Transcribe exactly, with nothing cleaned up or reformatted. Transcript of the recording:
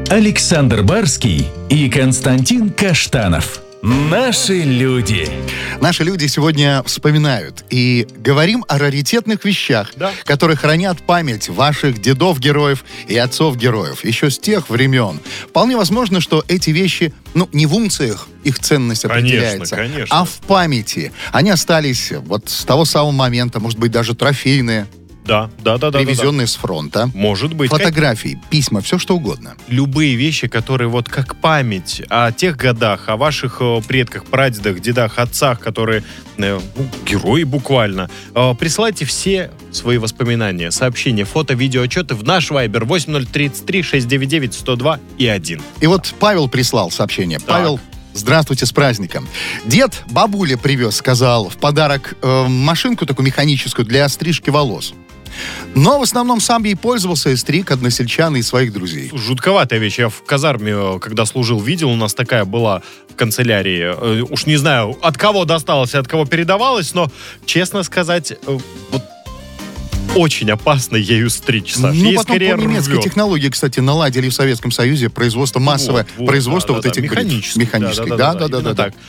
Александр Барский и Константин Каштанов. Наши люди. Наши люди сегодня вспоминают и говорим о раритетных вещах, Да. которые хранят память ваших дедов-героев и отцов-героев еще с тех времен. Вполне возможно, что эти вещи, ну, не в унциях их ценность Конечно, определяется, конечно. а в памяти. Они остались вот с того самого момента, может быть, даже трофейные, Да, да, да, да. привезенные да, с фронта. да. Может быть. Фотографии, письма, все что угодно. Любые вещи, которые вот как память о тех годах, о ваших э, предках, прадедах, дедах, отцах, которые э, ну, герои буквально. Э, присылайте все свои воспоминания, сообщения, фото, видео, отчеты в наш вайбер восемь ноль три три шесть девять девять сто два и один. И вот Павел прислал сообщение. Павел, здравствуйте, с праздником. Дед бабуле привез, сказал, в подарок э, машинку такую механическую для стрижки волос. Но в основном сам ей пользовался и стриг односельчан и своих друзей. Жутковатая вещь. Я в казарме, э, когда служил, видел, у нас такая была в канцелярии. Э, Уж не знаю, от кого досталась и от кого передавалась, но, честно сказать, э, вот очень опасно ею стричься. Ну, Ей потом скорее по немецкой рвет. технологии, кстати, наладили в Советском Союзе производство, массовое Вот, вот, производство да, вот да, этих да, бритв. механических. Механических, да, да, да, именно да. так.